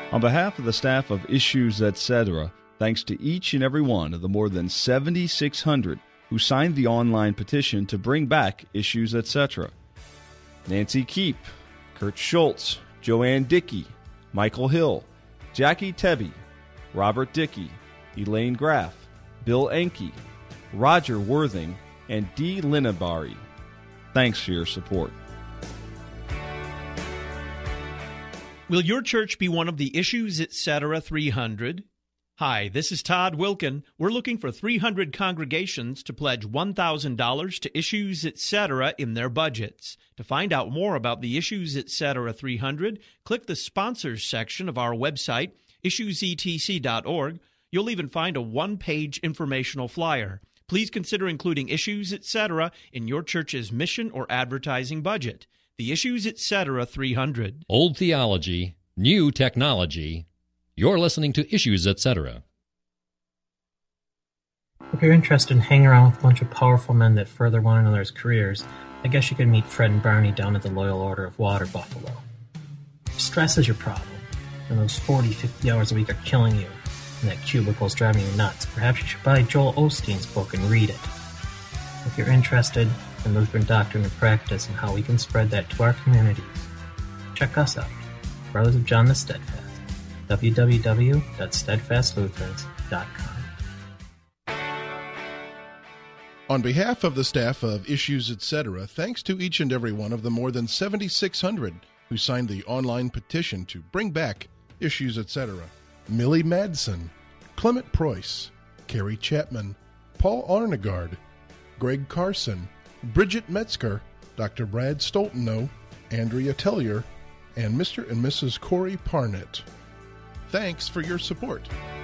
On behalf of the staff of Issues Etc., thanks to each and every one of the more than 7,600 who signed the online petition to bring back Issues Etc. Nancy Keep, Kurt Schultz, Joanne Dickey, Michael Hill, Jackie Tebby, Robert Dickey, Elaine Graff, Bill Enke, Roger Worthing, and Dee Linabari. Thanks for your support. Will your church be one of the Issues Etc. 300? Hi, this is Todd Wilkin. We're looking for 300 congregations to pledge $1,000 to Issues Etc. in their budgets. To find out more about the Issues Etc. 300, click the Sponsors section of our website, issuesetc.org. You'll even find a one-page informational flyer. Please consider including Issues Etc. in your church's mission or advertising budget. The Issues Etc. 300. Old theology, new technology. You're listening to Issues Etc. If you're interested in hanging around with a bunch of powerful men that further one another's careers, I guess you could meet Fred and Barney down at the Loyal Order of Water Buffalo. If stress is your problem, and those 40, 50 hours a week are killing you, and that cubicle's driving you nuts, perhaps you should buy Joel Osteen's book and read it. If you're interested in Lutheran doctrine and practice and how we can spread that to our communities, check us out, Brothers of John the Steadfast, www.steadfastlutherans.com. On behalf of the staff of Issues Etc., thanks to each and every one of the more than 7,600 who signed the online petition to bring back Issues Etc. Millie Madsen, Clement Preuss, Carrie Chapman, Paul Arnegard, Greg Carson, Bridget Metzger, Dr. Brad Stoltenow, Andrea Tellier, and Mr. and Mrs. Corey Parnett. Thanks for your support.